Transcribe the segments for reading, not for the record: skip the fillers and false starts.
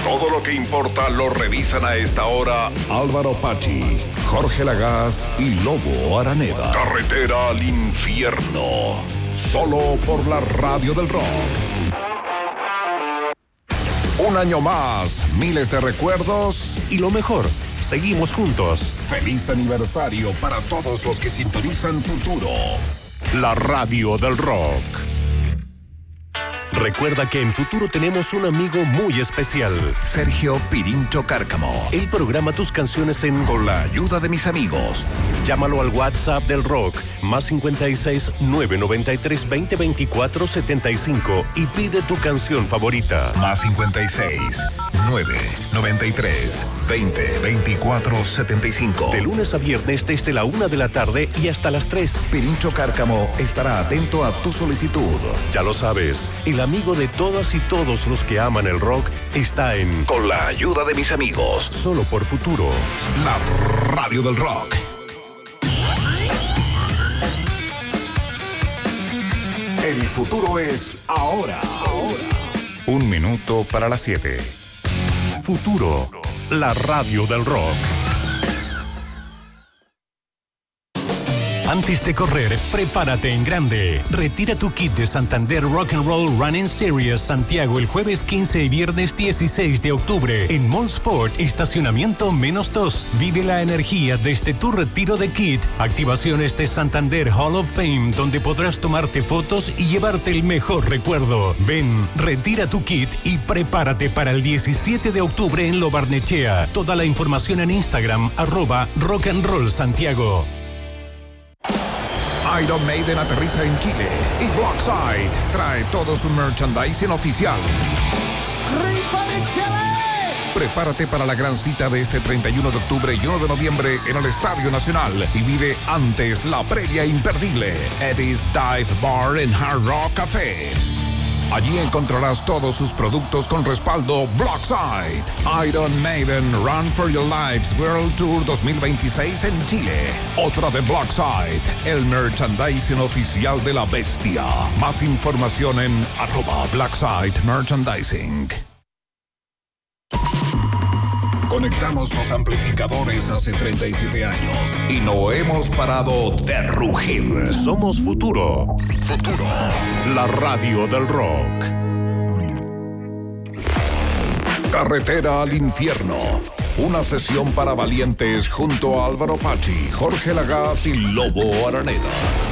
Todo lo que importa lo revisan a esta hora Álvaro Pachi, Jorge Lagaz y Lobo Araneda. Carretera al infierno. Solo por la radio del rock. Un año más, miles de recuerdos y lo mejor, seguimos juntos. Feliz aniversario para todos los que sintonizan Futuro, la radio del rock. Recuerda que en Futuro tenemos un amigo muy especial, Sergio Pirincho Cárcamo. Él programa tus canciones Con la ayuda de mis amigos. Llámalo al WhatsApp del rock, más 56 993 20 24 75 y pide tu canción favorita. Más 56 993 20 24 75. De lunes a viernes desde la 1 de la tarde y hasta las 3. Pirincho Cárcamo estará atento a tu solicitud. Ya lo sabes, el amigo de todas y todos los que aman el rock está en Con la ayuda de mis amigos. Solo por Futuro, la radio del rock. El futuro es ahora. 1 minuto para las 7. Futuro, la radio del rock. Antes de correr, prepárate en grande. Retira tu kit de Santander Rock and Roll Running Series Santiago el jueves 15 y viernes 16 de octubre en Mall Sport, estacionamiento -2. Vive la energía desde tu retiro de kit. Activaciones de Santander Hall of Fame, donde podrás tomarte fotos y llevarte el mejor recuerdo. Ven, retira tu kit y prepárate para el 17 de octubre en Lo Barnechea. Toda la información en Instagram, @rockandrollsantiago. Iron Maiden aterriza en Chile y Blockside trae todo su merchandising oficial. Prepárate para la gran cita de este 31 de octubre y 1 de noviembre en el Estadio Nacional y vive antes la previa imperdible Eddie's Dive Bar and Hard Rock Café. Allí encontrarás todos sus productos con respaldo Blockside. Iron Maiden Run for Your Lives World Tour 2026 en Chile. Otra de Blockside, el merchandising oficial de la bestia. Más información en @Blockside Merchandising. Conectamos los amplificadores hace 37 años y no hemos parado de rugir. Somos Futuro. Futuro, la radio del rock. Carretera al infierno. Una sesión para valientes junto a Álvaro Pachi, Jorge Lagaz y Lobo Araneda.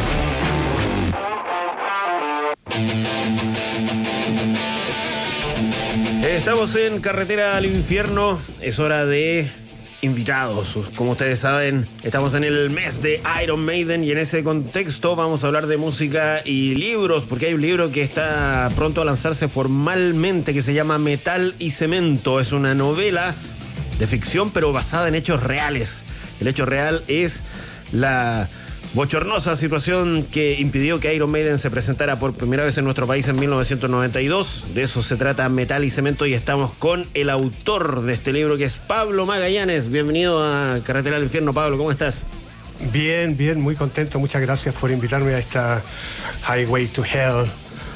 Estamos en Carretera al Infierno. Es hora de invitados. Como ustedes saben, estamos en el mes de Iron Maiden y en ese contexto vamos a hablar de música y libros, porque hay un libro que está pronto a lanzarse formalmente que se llama Metal y Cemento. Es una novela de ficción pero basada en hechos reales. El hecho real es la bochornosa situación que impidió que Iron Maiden se presentara por primera vez en nuestro país en 1992. De eso se trata Metal y Cemento y estamos con el autor de este libro, que es Pablo Magallanes. Bienvenido a Carretera al Infierno, Pablo, ¿cómo estás? Bien, muy contento. Muchas gracias por invitarme a esta Highway to Hell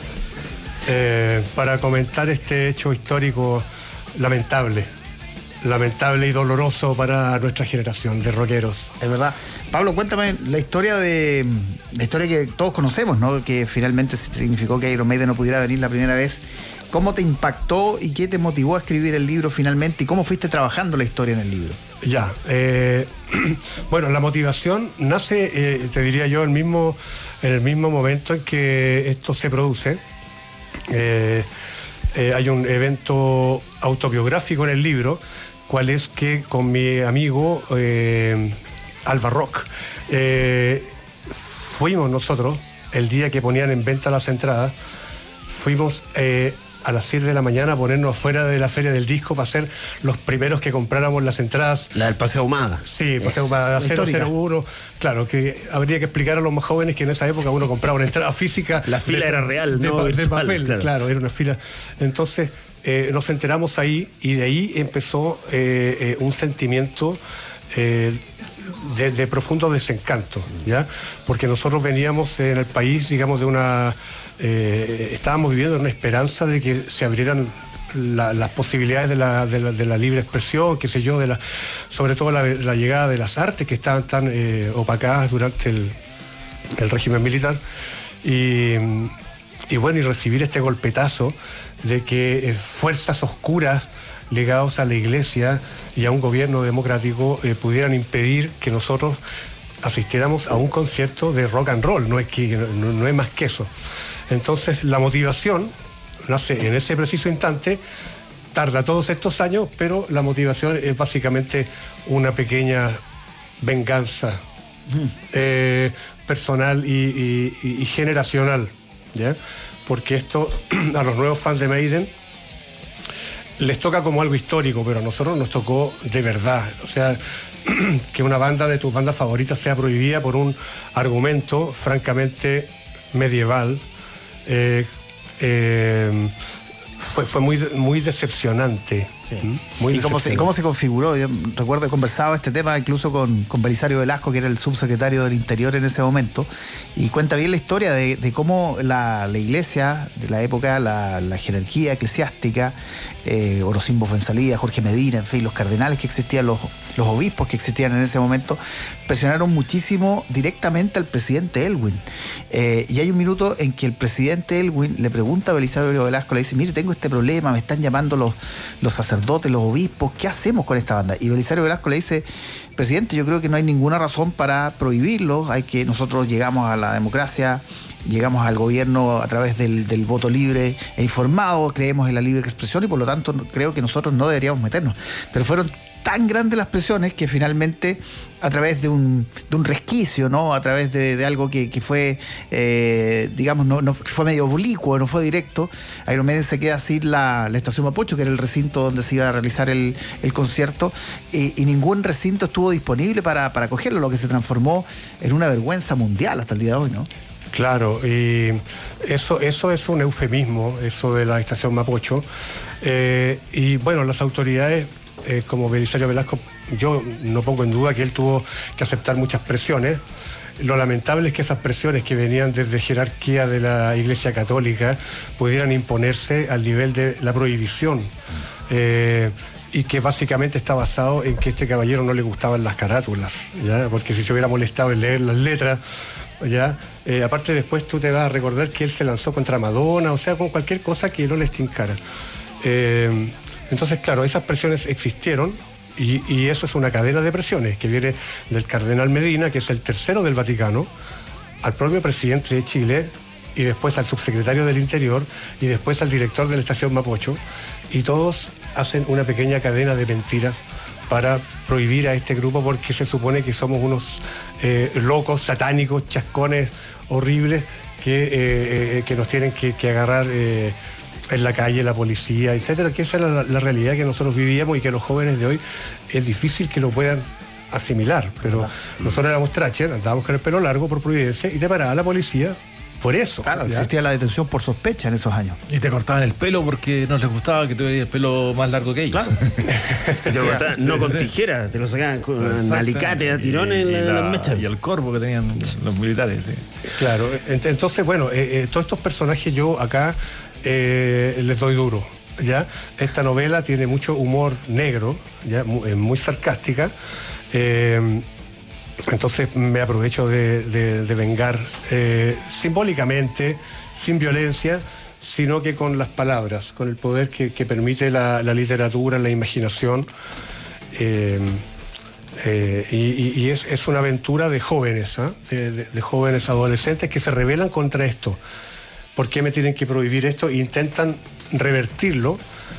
para comentar este hecho histórico lamentable y doloroso para nuestra generación de rockeros. Es verdad. Pablo, cuéntame la historia que todos conocemos, ¿no? Que finalmente significó que Iron Maiden no pudiera venir la primera vez. ¿Cómo te impactó y qué te motivó a escribir el libro finalmente? ¿Y cómo fuiste trabajando la historia en el libro? Ya, bueno, la motivación nace, te diría yo, en el mismo momento en que esto se produce. Hay un evento autobiográfico en el libro, cual es que con mi amigo Alva Rock fuimos nosotros, el día que ponían en venta las entradas, fuimos a las 7 de la mañana a ponernos afuera de la Feria del Disco para ser los primeros que compráramos las entradas. La del Paseo Ahumada. Sí, Paseo Ahumada, 001. Claro, que habría que explicar a los más jóvenes que en esa época uno compraba una entrada física. La fila era real, ¿no? De papel, claro, era una fila. Entonces nos enteramos ahí y de ahí empezó un sentimiento de profundo desencanto, ¿ya? Porque nosotros veníamos en el país, digamos, de una... estábamos viviendo en una esperanza de que se abrieran las posibilidades de la libre expresión, qué sé yo, sobre todo la llegada de las artes que estaban tan opacadas durante el régimen militar, y bueno, y recibir este golpetazo de que fuerzas oscuras ligados a la Iglesia y a un gobierno democrático pudieran impedir que nosotros asistiéramos a un concierto de rock and roll. No es más que eso. Entonces la motivación nace en ese preciso instante, tarda todos estos años, pero la motivación es básicamente una pequeña venganza personal y generacional, ¿ya? Porque esto a los nuevos fans de Maiden les toca como algo histórico, pero a nosotros nos tocó de verdad. O sea, que una banda de tus bandas favoritas sea prohibida por un argumento francamente medieval, fue muy decepcionante. Sí. ¿Y cómo se configuró? Yo recuerdo que conversaba este tema incluso con Belisario Velasco, que era el subsecretario del Interior en ese momento, y cuenta bien la historia de cómo la iglesia de la época, la jerarquía eclesiástica, Orocimbo Fuenzalía, Jorge Medina, en fin, los cardenales que existían, los obispos que existían en ese momento, presionaron muchísimo directamente al presidente Elwin. Y hay un minuto en que el presidente Elwin le pregunta a Belisario Velasco, le dice: mire, tengo este problema, me están llamando los sacerdotes, los obispos, ¿qué hacemos con esta banda? Y Belisario Velasco le dice: presidente, yo creo que no hay ninguna razón para prohibirlo, nosotros llegamos a la democracia, llegamos al gobierno a través del voto libre e informado, creemos en la libre expresión y por lo tanto creo que nosotros no deberíamos meternos. Pero fueron tan grandes las presiones que finalmente, a través de un resquicio, ¿no? A través de algo que fue, digamos, no fue medio oblicuo, no fue directo, Iron Maiden se queda sin la estación Mapocho, que era el recinto donde se iba a realizar el concierto, y ningún recinto estuvo disponible para acogerlo, lo que se transformó en una vergüenza mundial hasta el día de hoy, ¿no? Claro, y eso es un eufemismo, eso de la estación Mapocho. Y bueno, las autoridades, como Belisario Velasco, yo no pongo en duda que él tuvo que aceptar muchas presiones. Lo lamentable es que esas presiones que venían desde jerarquía de la Iglesia Católica pudieran imponerse al nivel de la prohibición. Y que básicamente está basado en que a este caballero no le gustaban las carátulas, ¿ya? Porque si se hubiera molestado en leer las letras, ¿ya? Aparte después tú te vas a recordar que él se lanzó contra Madonna, o sea, con cualquier cosa que no le estincara. Entonces, claro, esas presiones existieron y eso es una cadena de presiones que viene del cardenal Medina, que es el tercero del Vaticano, al propio presidente de Chile y después al subsecretario del Interior y después al director de la estación Mapocho, y todos hacen una pequeña cadena de mentiras para prohibir a este grupo porque se supone que somos unos locos, satánicos, chascones horribles que nos tienen que agarrar en la calle, la policía, etcétera, que esa era la realidad que nosotros vivíamos y que los jóvenes de hoy es difícil que lo puedan asimilar. Pero nosotros éramos Thatcher, andábamos con el pelo largo por providencia y te paraba la policía por eso. Claro, ¿ya? Existía la detención por sospecha en esos años. Y te cortaban el pelo porque no les gustaba que tuvieras el pelo más largo que ellos. Claro. Si te cortaban, no con tijera, te lo sacaban con alicate, a tirones en las mechas. Y el corvo que tenían los militares, sí. Claro, entonces, bueno, todos estos personajes yo acá les doy duro, ¿ya? Esta novela tiene mucho humor negro, ¿ya? Muy sarcástica. Entonces me aprovecho de vengar simbólicamente, sin violencia, sino que con las palabras, con el poder que permite la literatura, la imaginación. Y es una aventura de jóvenes, de jóvenes adolescentes que se rebelan contra esto. ¿Por qué me tienen que prohibir esto? E intentan revertirlo.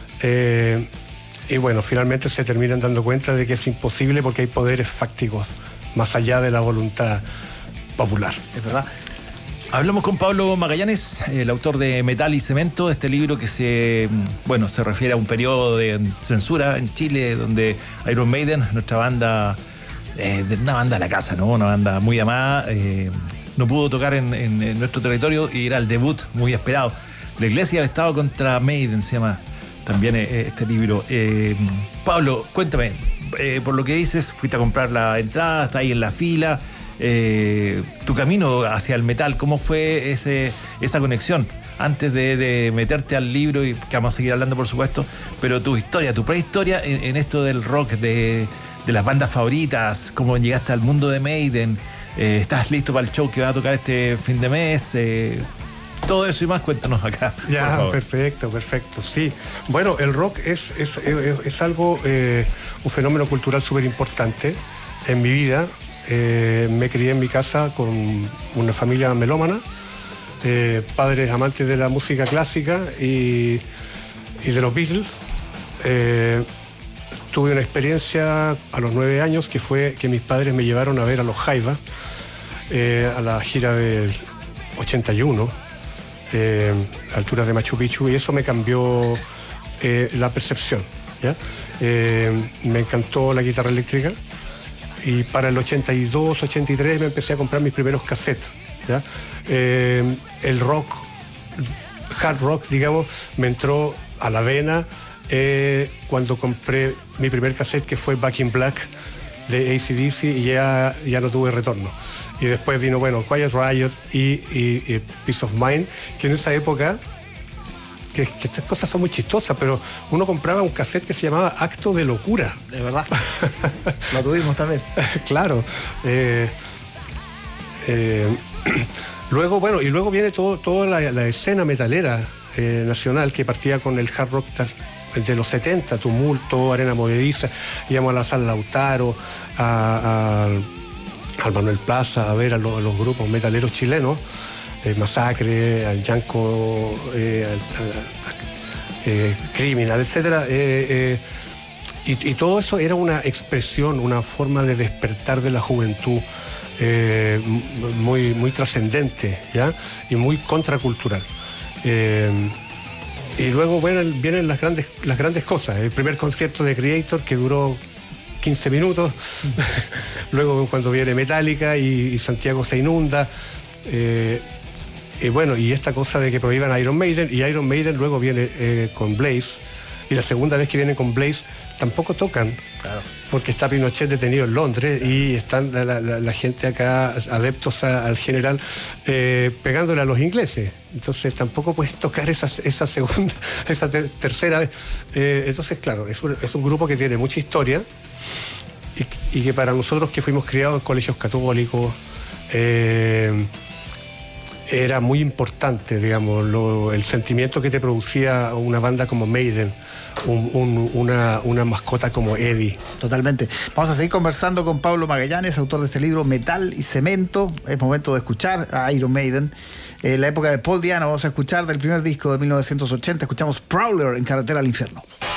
Y bueno, finalmente se terminan dando cuenta de que es imposible porque hay poderes fácticos más allá de la voluntad popular. Es verdad. Hablamos con Pablo Magallanes, el autor de Metal y Cemento, este libro que se refiere a un periodo de censura en Chile donde Iron Maiden, nuestra banda, una banda de la casa, ¿no? Una banda muy amada, no pudo tocar en nuestro territorio y era el debut muy esperado. La Iglesia del Estado contra Maiden se llama también este libro. Pablo, cuéntame, por lo que dices, fuiste a comprar la entrada, está ahí en la fila. Tu camino hacia el metal, ¿cómo fue esa conexión? antes de meterte al libro, y que vamos a seguir hablando por supuesto, pero tu historia, tu prehistoria en esto del rock, de las bandas favoritas, cómo llegaste al mundo de Maiden, estás listo para el show que va a tocar este fin de mes, todo eso y más, cuéntanos acá. Ya, perfecto, sí. Bueno, el rock es algo, un fenómeno cultural súper importante en mi vida. Me crié en mi casa con una familia melómana, padres amantes de la música clásica y de los Beatles. Tuve una experiencia a los 9 años que fue que mis padres me llevaron a ver a los Jaivas a la gira del 81, a alturas de Machu Picchu, y eso me cambió la percepción, ¿ya? Me encantó la guitarra eléctrica, y para el 82, 83 me empecé a comprar mis primeros cassettes, ¿ya? El rock, hard rock, digamos, me entró a la vena cuando compré mi primer cassette, que fue Back in Black de AC/DC, y ya no tuve retorno. Y después vino, bueno, Quiet Riot y Peace of Mind, que en esa época, que estas cosas son muy chistosas, pero uno compraba un cassette que se llamaba Acto de Locura. De verdad. Lo tuvimos también. Claro. Luego viene toda la escena metalera nacional, que partía con el hard rock de los 70, Tumulto, Arena Movediza, íbamos a la Sala Lautaro, al Manuel Plaza, a ver a los grupos metaleros chilenos, Masacre, al Yanko, Criminal, etcétera, y todo eso era una expresión, una forma de despertar de la juventud muy trascendente, ¿ya? Y muy contracultural. Y luego vienen las grandes cosas. El primer concierto de Creator, que duró 15 minutos. Luego cuando viene Metallica y Santiago se inunda. Y esta cosa de que prohíban Iron Maiden, y Iron Maiden luego viene con Blaze, y la segunda vez que vienen con Blaze tampoco tocan, claro, porque está Pinochet detenido en Londres y están la gente acá, adeptos al general, pegándole a los ingleses. Entonces tampoco puedes tocar esa segunda, esa tercera vez. Entonces, claro, es un grupo que tiene mucha historia y que para nosotros, que fuimos criados en colegios católicos, era muy importante, digamos, el sentimiento que te producía una banda como Maiden, una mascota como Eddie. Totalmente. Vamos a seguir conversando con Pablo Magallanes, autor de este libro Metal y Cemento. Es momento de escuchar a Iron Maiden. La época de Paul Di'Anno, vamos a escuchar del primer disco de 1980, escuchamos Prowler en Carretera al Infierno.